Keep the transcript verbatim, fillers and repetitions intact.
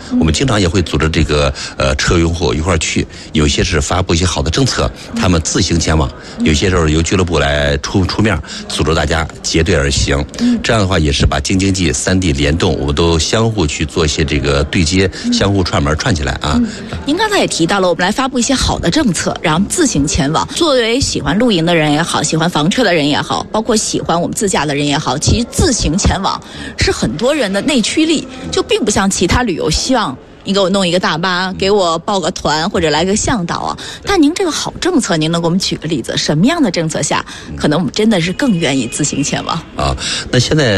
我们经常也会组织这个呃车用户一块儿去，有些是发布一些好的政策，他们自行前往，有些时候由俱乐部来出出面，组织大家结队而行。这样的话也是把京津冀三地联动，我们都相互去做一些这个对接，相互串门串起来啊。 嗯、您刚才也提到了，我们来发布一些好的政策，然后自行前往。作为喜欢露营的人也好，喜欢房车的人也好，包括喜欢我们自驾的人也好，其实自行前往是很多人的内驱力，就并不像其他旅游希望你给我弄一个大巴，给我报个团或者来个向导啊。但您这个好政策，您能给我们举个例子？什么样的政策下，可能我们真的是更愿意自行前往？ 啊，那现在